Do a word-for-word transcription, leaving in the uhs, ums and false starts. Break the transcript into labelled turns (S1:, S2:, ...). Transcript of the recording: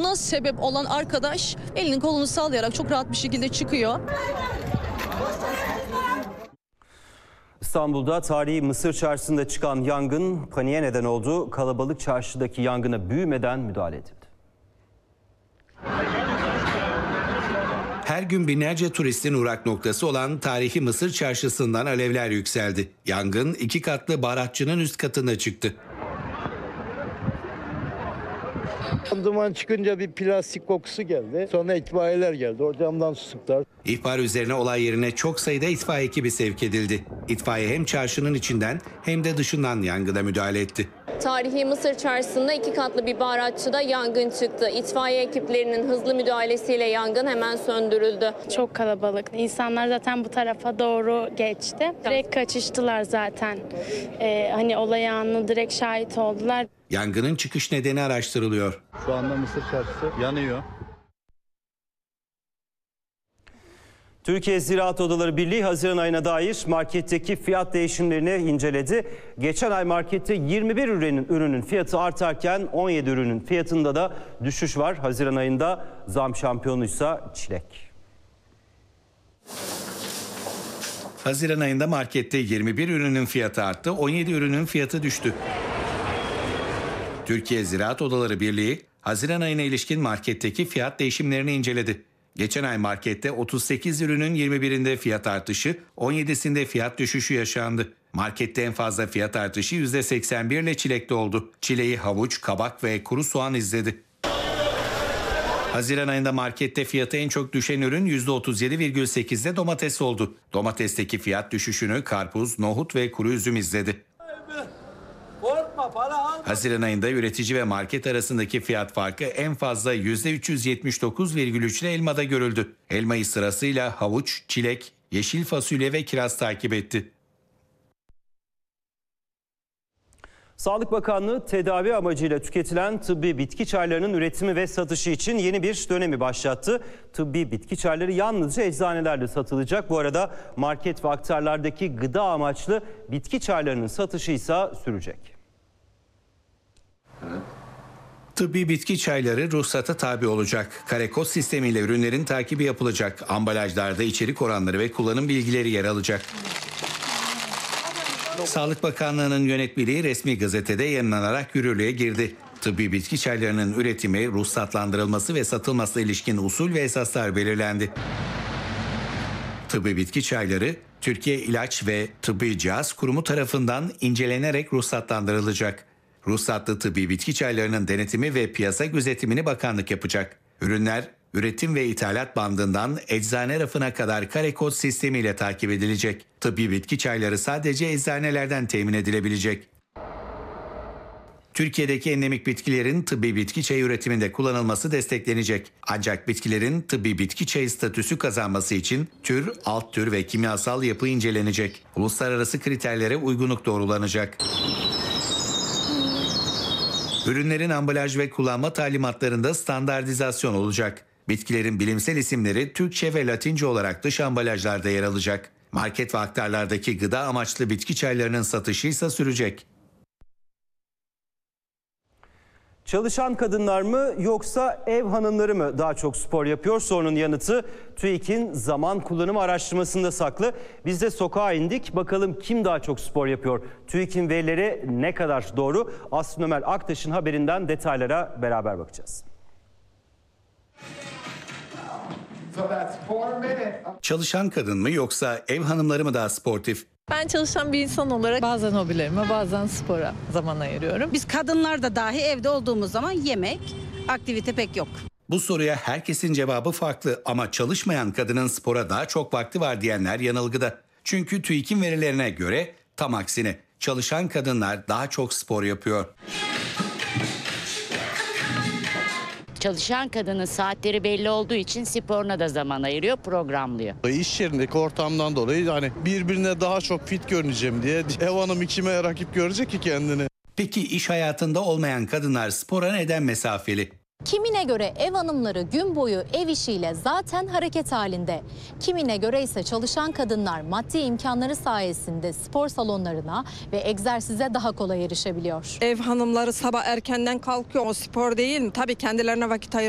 S1: Buna sebep olan arkadaş elini kolunu sallayarak çok rahat bir şekilde çıkıyor.
S2: İstanbul'da tarihi Mısır Çarşısı'nda çıkan yangın paniğe neden oldu. Kalabalık çarşıdaki yangına büyümeden müdahale edildi.
S3: Her gün binlerce turistin uğrak noktası olan tarihi Mısır Çarşısı'ndan alevler yükseldi. Yangın iki katlı baharatçının üst katında çıktı.
S4: Duman çıkınca bir plastik kokusu geldi. Sonra itfaiyeler geldi. O camdan su sıktılar.
S3: İhbar üzerine olay yerine çok sayıda itfaiye ekibi sevk edildi. İtfaiye hem çarşının içinden hem de dışından yangına müdahale etti.
S5: Tarihi Mısır Çarşısı'nda iki katlı bir baharatçıda yangın çıktı. İtfaiye ekiplerinin hızlı müdahalesiyle yangın hemen söndürüldü.
S6: Çok kalabalık. İnsanlar zaten bu tarafa doğru geçti. Direkt kaçıştılar zaten. Ee, hani olay anına direkt şahit oldular.
S3: Yangının çıkış nedeni araştırılıyor.
S4: Şu anda Mısır Çarşısı yanıyor.
S2: Türkiye Ziraat Odaları Birliği Haziran ayına dair marketteki fiyat değişimlerini inceledi. Geçen ay markette yirmi bir ürünün, ürünün fiyatı artarken on yedi ürünün fiyatında da düşüş var. Haziran ayında zam şampiyonuysa çilek.
S3: Haziran ayında markette yirmi bir ürünün fiyatı arttı, on yedi ürünün fiyatı düştü. Türkiye Ziraat Odaları Birliği, Haziran ayına ilişkin marketteki fiyat değişimlerini inceledi. Geçen ay markette otuz sekiz ürünün yirmi birinde fiyat artışı, on yedisinde fiyat düşüşü yaşandı. Markette en fazla fiyat artışı yüzde seksen bir ile çilekte oldu. Çileği havuç, kabak ve kuru soğan izledi. Haziran ayında markette fiyatı en çok düşen ürün yüzde otuz yedi virgül sekizde domates oldu. Domatesteki fiyat düşüşünü karpuz, nohut ve kuru üzüm izledi. Haziran ayında üretici ve market arasındaki fiyat farkı en fazla yüzde üç yüz yetmiş dokuz virgül üç ile elmada görüldü. Elmayı sırasıyla havuç, çilek, yeşil fasulye ve kiraz takip etti.
S2: Sağlık Bakanlığı tedavi amacıyla tüketilen tıbbi bitki çaylarının üretimi ve satışı için yeni bir dönemi başlattı. Tıbbi bitki çayları yalnızca eczanelerde satılacak. Bu arada market ve aktarlardaki gıda amaçlı bitki çaylarının satışı ise sürecek.
S3: Tıbbi bitki çayları ruhsata tabi olacak. Kare kod sistemiyle ürünlerin takibi yapılacak. Ambalajlarda içerik oranları ve kullanım bilgileri yer alacak. Sağlık Bakanlığı'nın yönetmeliği resmi gazetede yayınlanarak yürürlüğe girdi. Tıbbi bitki çaylarının üretimi, ruhsatlandırılması ve satılmasına ilişkin usul ve esaslar belirlendi. Tıbbi bitki çayları, Türkiye İlaç ve Tıbbi Cihaz Kurumu tarafından incelenerek ruhsatlandırılacak. Ruhsatlı tıbbi bitki çaylarının denetimi ve piyasa gözetimini bakanlık yapacak. Ürünler, üretim ve ithalat bandından eczane rafına kadar kare kod sistemiyle takip edilecek. Tıbbi bitki çayları sadece eczanelerden temin edilebilecek. Türkiye'deki endemik bitkilerin tıbbi bitki çayı üretiminde kullanılması desteklenecek. Ancak bitkilerin tıbbi bitki çayı statüsü kazanması için tür, alt tür ve kimyasal yapı incelenecek. Uluslararası kriterlere uygunluk doğrulanacak. Ürünlerin ambalaj ve kullanma talimatlarında standartizasyon olacak. Bitkilerin bilimsel isimleri Türkçe ve Latince olarak dış ambalajlarda yer alacak. Market ve aktarlardaki gıda amaçlı bitki çaylarının satışı ise sürecek.
S2: Çalışan kadınlar mı yoksa ev hanımları mı daha çok spor yapıyor? Sorunun yanıtı TÜİK'in zaman kullanımı araştırmasında saklı. Biz de sokağa indik. Bakalım kim daha çok spor yapıyor? TÜİK'in verileri ne kadar doğru? Aslı Ömer Aktaş'ın haberinden detaylara beraber bakacağız.
S3: Çalışan kadın mı yoksa ev hanımları mı daha sportif?
S7: Ben çalışan bir insan olarak bazen hobilerime, bazen spora zaman ayırıyorum.
S8: Biz kadınlar da dahi evde olduğumuz zaman yemek, aktivite pek yok.
S3: Bu soruya herkesin cevabı farklı ama çalışmayan kadının spora daha çok vakti var diyenler yanılgıda. Çünkü TÜİK'in verilerine göre tam aksine çalışan kadınlar daha çok spor yapıyor.
S9: Çalışan kadının saatleri belli olduğu için sporuna da zaman ayırıyor, programlıyor.
S10: İş yerindeki ortamdan dolayı hani birbirine daha çok fit görüneceğim diye ev hanımı kime rakip görecek ki kendini.
S3: Peki iş hayatında olmayan kadınlar spora neden mesafeli?
S11: Kimine göre ev hanımları gün boyu ev işiyle zaten hareket halinde. Kimine göre ise çalışan kadınlar maddi imkanları sayesinde spor salonlarına ve egzersize daha kolay erişebiliyor.
S7: Ev hanımları sabah erkenden kalkıyor, o spor değil mi? Tabii kendilerine vakit ayır.